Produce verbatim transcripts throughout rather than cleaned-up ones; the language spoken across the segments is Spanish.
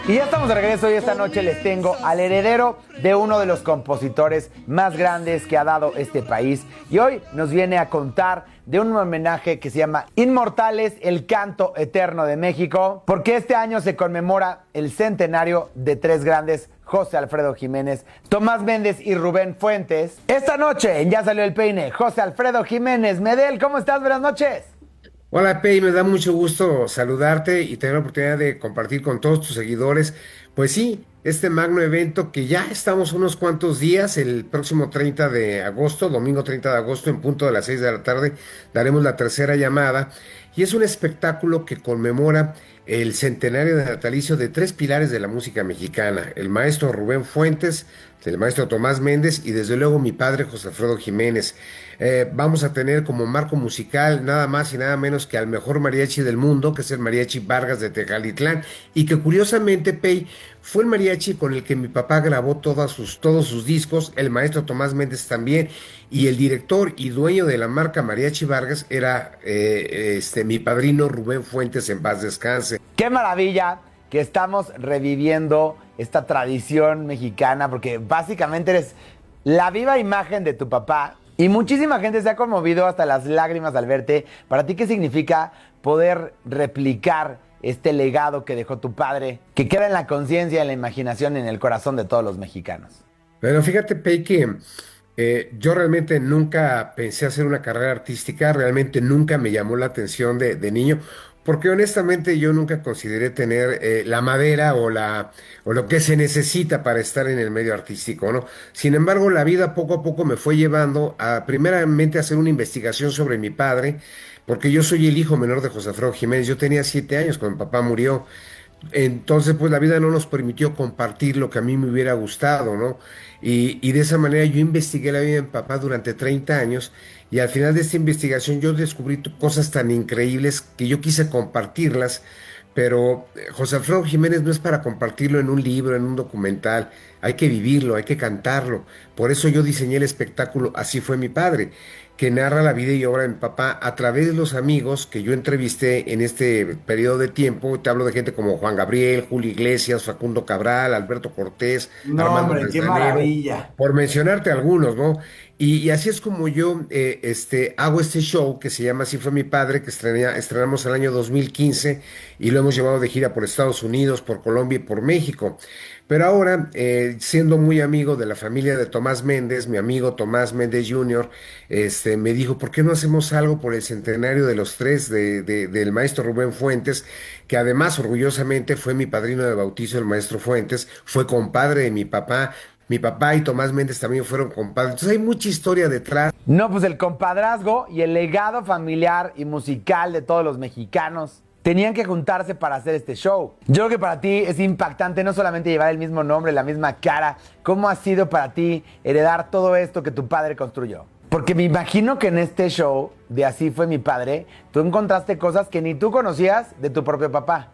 Y ya estamos de regreso y esta noche les tengo al heredero de uno de los compositores más grandes que ha dado este país. Y hoy nos viene a contar de un homenaje que se llama Inmortales, el canto eterno de México, porque este año se conmemora el centenario de tres grandes, José Alfredo Jiménez, Tomás Méndez y Rubén Fuentes. Esta noche en Ya Salió el Peine, José Alfredo Jiménez. Medel, ¿cómo estás? Buenas noches. Hola, Pei, me da mucho gusto saludarte y tener la oportunidad de compartir con todos tus seguidores. Pues sí, este magno evento que ya estamos unos cuantos días, el próximo treinta de agosto, domingo treinta de agosto, en punto de las seis de la tarde, daremos la tercera llamada. Y es un espectáculo que conmemora el centenario de natalicio de tres pilares de la música mexicana: el maestro Rubén Fuentes, el maestro Tomás Méndez y desde luego mi padre José Alfredo Jiménez. Eh, vamos a tener como marco musical nada más y nada menos que al mejor mariachi del mundo, que es el Mariachi Vargas de Tecalitlán, y que curiosamente, Pei, fue el mariachi con el que mi papá grabó todas sus, todos sus discos, el maestro Tomás Méndez también, y el director y dueño de la marca Mariachi Vargas era eh, este, mi padrino Rubén Fuentes, en paz descanse. Qué maravilla que estamos reviviendo esta tradición mexicana, porque básicamente eres la viva imagen de tu papá. Y muchísima gente se ha conmovido hasta las lágrimas al verte. ¿Para ti qué significa poder replicar este legado que dejó tu padre, que queda en la conciencia, en la imaginación, en el corazón de todos los mexicanos? Pero fíjate, Pei, que eh, yo realmente nunca pensé hacer una carrera artística, realmente nunca me llamó la atención de, de niño, porque honestamente yo nunca consideré tener eh, la madera o la o lo que se necesita para estar en el medio artístico, ¿no? Sin embargo, la vida poco a poco me fue llevando a primeramente hacer una investigación sobre mi padre, porque yo soy el hijo menor de José Alfredo Jiménez. Yo tenía siete años cuando mi papá murió. Entonces, pues la vida no nos permitió compartir lo que a mí me hubiera gustado, ¿no? Y, y de esa manera yo investigué la vida de mi papá durante treinta años, y al final de esta investigación yo descubrí t- cosas tan increíbles que yo quise compartirlas, pero eh, José Alfredo Jiménez no es para compartirlo en un libro, en un documental. Hay que vivirlo, hay que cantarlo. Por eso yo diseñé el espectáculo Así fue mi padre, que narra la vida y obra de mi papá a través de los amigos que yo entrevisté en este periodo de tiempo. Te hablo de gente como Juan Gabriel, Julio Iglesias, Facundo Cabral, Alberto Cortés, No, Armando hombre, qué Manzanero, maravilla. por mencionarte algunos, ¿no? Y, y así es como yo eh, este, hago este show que se llama Así fue mi padre, que estrena- estrenamos el año dos mil quince y lo hemos llevado de gira por Estados Unidos, por Colombia y por México. Pero ahora, eh, siendo muy amigo de la familia de Tomás Méndez, mi amigo Tomás Méndez junior, este, me dijo, ¿por qué no hacemos algo por el centenario de los tres de, de- del maestro Rubén Fuentes, que además orgullosamente fue mi padrino de bautizo, el maestro Fuentes, fue compadre de mi papá? Mi papá y Tomás Méndez también fueron compadres. Entonces hay mucha historia detrás. No, pues el compadrazgo y el legado familiar y musical de todos los mexicanos tenían que juntarse para hacer este show. Yo creo que para ti es impactante no solamente llevar el mismo nombre, la misma cara. ¿Cómo ha sido para ti heredar todo esto que tu padre construyó? Porque me imagino que en este show de Así fue mi padre, tú encontraste cosas que ni tú conocías de tu propio papá.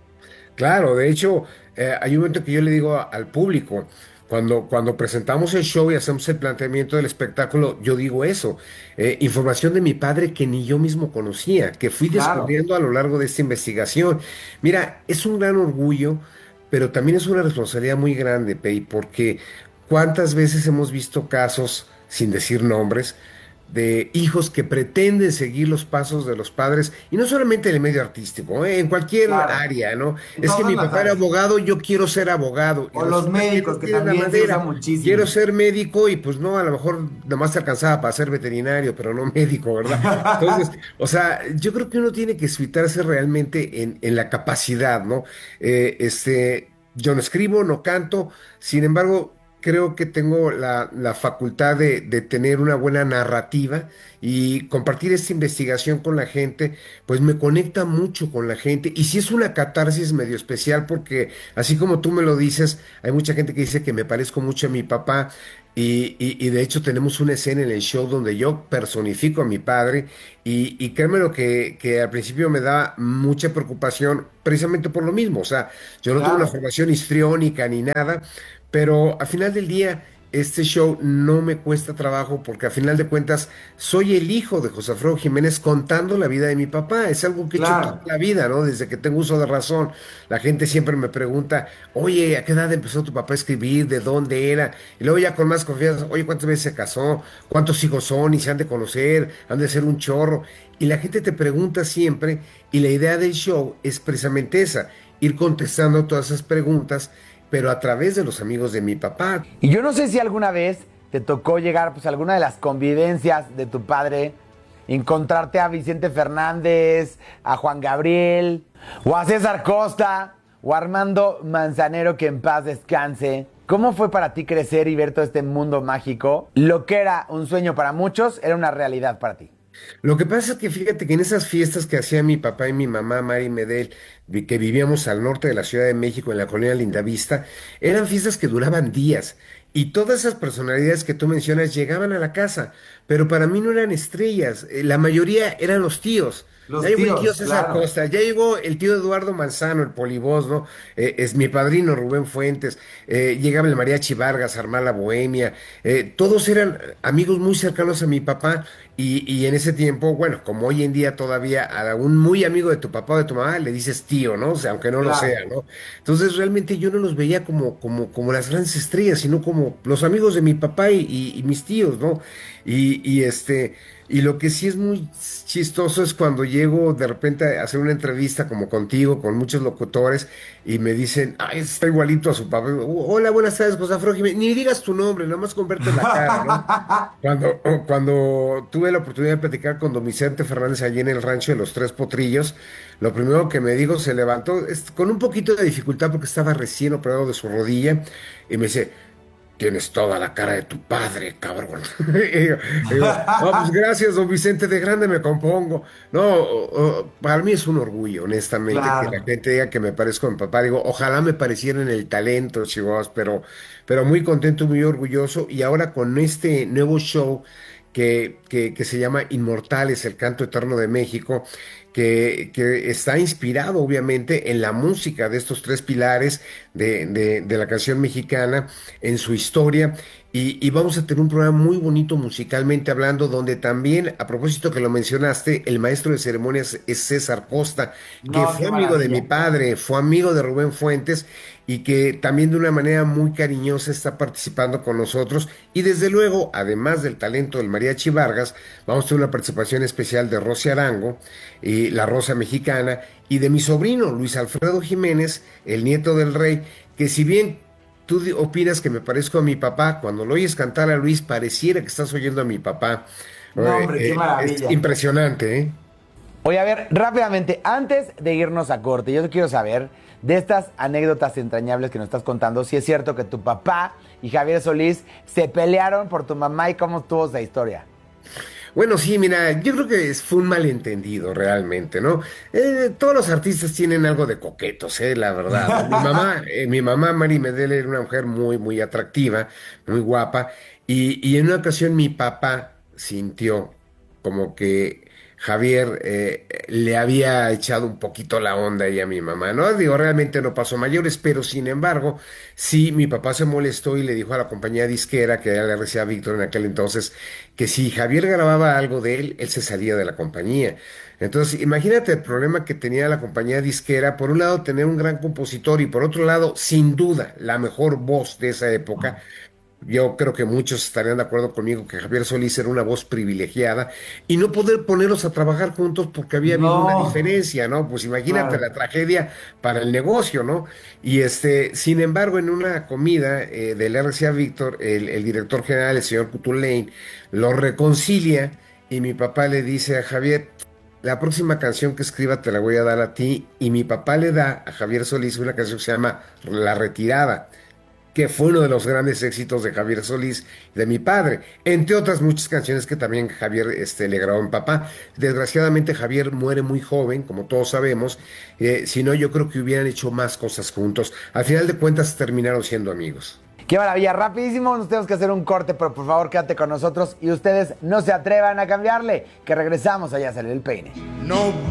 Claro, de hecho, eh, hay un momento que yo le digo a- al público, cuando, cuando presentamos el show y hacemos el planteamiento del espectáculo, yo digo eso, eh, información de mi padre que ni yo mismo conocía, que fui Claro. descubriendo a lo largo de esta investigación. Mira, es un gran orgullo, pero también es una responsabilidad muy grande, Pei, porque cuántas veces hemos visto casos, sin decir nombres, de hijos que pretenden seguir los pasos de los padres, y no solamente en el medio artístico, ¿eh? En cualquier Claro. área, ¿no? En Es que todas mi las papá era áreas. abogado, yo quiero ser abogado, y O los resulta que no médicos, que tienes la también se usa madera. Quiero muchísimo. ser médico y pues no, a lo mejor nada más te alcanzaba para ser veterinario, pero no médico, ¿verdad? Entonces, o sea, yo creo que uno tiene que excitarse realmente en, en la capacidad, ¿no? Eh, este, yo no escribo, no canto, sin embargo, creo que tengo la, la facultad de, de tener una buena narrativa, y compartir esta investigación con la gente, pues me conecta mucho con la gente. Y sí es una catarsis medio especial, porque así como tú me lo dices, hay mucha gente que dice que me parezco mucho a mi papá. Y, y- y de hecho tenemos una escena en el show donde yo personifico a mi padre, y, y créeme lo que, que al principio me daba mucha preocupación precisamente por lo mismo. O sea, yo no tengo una Claro. formación histriónica ni nada, pero al final del día este show no me cuesta trabajo porque a final de cuentas soy el hijo de José Alfredo Jiménez contando la vida de mi papá. Es algo que he hecho toda Claro. la vida, ¿no? Desde que tengo uso de razón. La gente siempre me pregunta, oye, ¿a qué edad empezó tu papá a escribir? ¿De dónde era? Y luego ya con más confianza, oye, ¿cuántas veces se casó? ¿Cuántos hijos son? Y se han de conocer, han de ser un chorro. Y la gente te pregunta siempre, y la idea del show es precisamente esa, ir contestando todas esas preguntas, pero a través de los amigos de mi papá. Y yo no sé si alguna vez te tocó llegar pues, a alguna de las convivencias de tu padre, encontrarte a Vicente Fernández, a Juan Gabriel, o a César Costa, o a Armando Manzanero, que en paz descanse. ¿Cómo fue para ti crecer y ver todo este mundo mágico? Lo que era un sueño para muchos, era una realidad para ti. Lo que pasa es que fíjate que en esas fiestas que hacía mi papá y mi mamá, Mari Medel, vi- que vivíamos al norte de la Ciudad de México, en la colonia Lindavista, eran fiestas que duraban días. Y todas esas personalidades que tú mencionas llegaban a la casa, pero para mí no eran estrellas, eh, la mayoría eran los tíos. Ya Los llegó el tío tíos, César claro. Costa, ya llegó el tío Eduardo Manzano, el polivoz, ¿no? Eh, es mi padrino Rubén Fuentes, eh, llegaba el Mariachi Vargas, a armar la bohemia, eh, todos eran amigos muy cercanos a mi papá y, y en ese tiempo, bueno, como hoy en día todavía a un muy amigo de tu papá o de tu mamá le dices tío, ¿no? O sea, aunque no lo Claro. sea, ¿no? Entonces realmente yo no los veía como, como, como las grandes estrellas, sino como los amigos de mi papá y, y- y mis tíos, ¿no? Y, y este, y lo que sí es muy chistoso es cuando llego de repente a hacer una entrevista como contigo, con muchos locutores, y me dicen, ay, está igualito a su papá. Hola, buenas tardes, José Alfredo Jiménez. Ni digas tu nombre, nada más con verte la cara, ¿no? Cuando, cuando tuve la oportunidad de platicar con don Vicente Fernández allí en el rancho de los Tres Potrillos, lo primero que me dijo, se levantó es- con un poquito de dificultad porque estaba recién operado de su rodilla y me dice, tienes toda la cara de tu padre, cabrón. Y digo, y digo, no, pues gracias, don Vicente, de grande me compongo. No, o- o, para mí es un orgullo, honestamente, que la Claro. gente diga que me parezco a mi papá. Digo, ojalá me pareciera en el talento, chicos, pero, pero muy contento, muy orgulloso. Y ahora con este nuevo show que, que, que se llama Inmortales, el canto eterno de México, que, que está inspirado obviamente en la música de estos tres pilares de, de- de la canción mexicana, en su historia. Y, y vamos a tener un programa muy bonito musicalmente hablando, donde también, a propósito que lo mencionaste, el maestro de ceremonias es César Costa, que No, fue qué amigo de mi maravilla. padre, fue amigo de Rubén Fuentes y que también de una manera muy cariñosa está participando con nosotros. Y desde luego, además del talento del Mariachi Vargas, vamos a tener una participación especial de Rosy Arango, y La Rosa Mexicana, y de mi sobrino Luis Alfredo Jiménez, el nieto del rey, que si bien tú di- opinas que me parezco a mi papá, cuando lo oyes cantar a Luis pareciera que estás oyendo a mi papá. No, Eh, hombre, qué eh, es maravilla. impresionante, ¿eh? Oye, a ver, rápidamente, antes de irnos a corte, yo quiero saber de estas anécdotas entrañables que nos estás contando, si es cierto que tu papá y Javier Solís se pelearon por tu mamá y cómo estuvo esa historia. Bueno, sí, mira, yo creo que es- fue un malentendido realmente, ¿no? Eh, todos los artistas tienen algo de coquetos, eh, la verdad, ¿no? Mi mamá, eh, mi mamá Mari Medel era una mujer muy, muy atractiva, muy guapa, y, y en una ocasión mi papá sintió como que Javier eh, le había echado un poquito la onda ahí a mi mamá, ¿no? Digo, realmente no pasó mayores, pero sin embargo, sí, mi papá se molestó y le dijo a la compañía disquera, que era la R C A Víctor en aquel entonces, que si Javier grababa algo de él, él se salía de la compañía. Entonces, imagínate el problema que tenía la compañía disquera, por un lado tener un gran compositor y por otro lado, sin duda, la mejor voz de esa época. Yo creo que muchos estarían de acuerdo conmigo que Javier Solís era una voz privilegiada y no poder ponerlos a trabajar juntos porque había habido una No, diferencia, ¿no? Pues imagínate claro. la tragedia para el negocio, ¿no? Y este, sin embargo, en una comida eh, del R C A Víctor, el, el director general, el señor Cutulain, lo reconcilia y mi papá le dice a Javier, la próxima canción que escriba te la voy a dar a ti, y mi papá le da a Javier Solís una canción que se llama La Retirada, que fue uno de los grandes éxitos de Javier Solís y de mi padre, entre otras muchas canciones que también Javier este, le grabó a mi papá. Desgraciadamente Javier muere muy joven, como todos sabemos, eh, si no yo creo que hubieran hecho más cosas juntos. Al final de cuentas terminaron siendo amigos. Qué maravilla, rapidísimo, nos tenemos que hacer un corte, pero por favor quédate con nosotros y ustedes no se atrevan a cambiarle, que regresamos allá a salir el peine. No